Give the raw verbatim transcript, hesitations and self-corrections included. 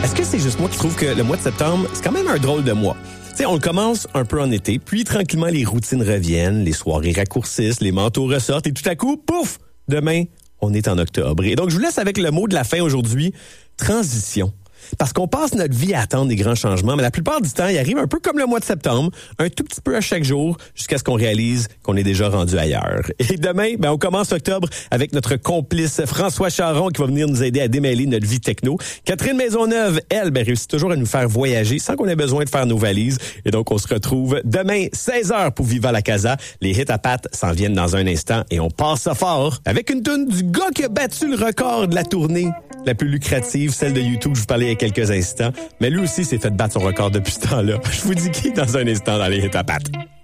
Est-ce que c'est juste moi qui trouve que le mois de septembre, c'est quand même un drôle de mois? Tu sais, on le commence un peu en été, puis tranquillement, les routines reviennent, les soirées raccourcissent, les manteaux ressortent, et tout à coup, pouf, demain, on est en octobre. Et donc, je vous laisse avec le mot de la fin aujourd'hui, transition. Parce qu'on passe notre vie à attendre des grands changements, mais la plupart du temps, il arrive un peu comme le mois de septembre, un tout petit peu à chaque jour, jusqu'à ce qu'on réalise qu'on est déjà rendu ailleurs. Et demain, ben, on commence octobre avec notre complice François Charon qui va venir nous aider à démêler notre vie techno. Catherine Maisonneuve, elle, ben, réussit toujours à nous faire voyager sans qu'on ait besoin de faire nos valises. Et donc, on se retrouve demain, seize heures pour Viva la Casa. Les hits à pattes s'en viennent dans un instant et on passe ça fort avec une toune du gars qui a battu le record de la tournée la plus lucrative, celle de YouTube, je vous parlais il y a quelques instants. Mais lui aussi s'est fait battre son record depuis ce temps-là. Je vous dis qui dans un instant dans les hits à pattes.